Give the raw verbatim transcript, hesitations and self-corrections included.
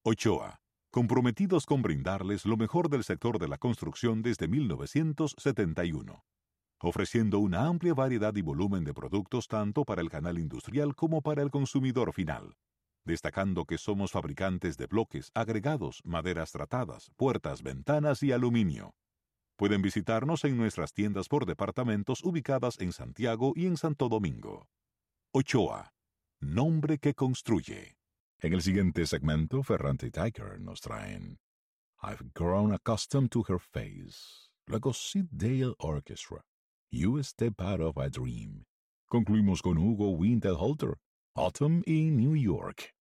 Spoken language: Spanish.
Ochoa, comprometidos con brindarles lo mejor del sector de la construcción desde mil novecientos setenta y uno, ofreciendo una amplia variedad y volumen de productos tanto para el canal industrial como para el consumidor final, destacando que somos fabricantes de bloques, agregados, maderas tratadas, puertas, ventanas y aluminio. Pueden visitarnos en nuestras tiendas por departamentos ubicadas en Santiago y en Santo Domingo. Ochoa, nombre que construye. En el siguiente segmento, Ferrante Tiger nos traen I've grown accustomed to her face. Luego Sid Dale Orchestra, You Step Out of a Dream. Concluimos con Hugo Winterhalter, Autumn in New York.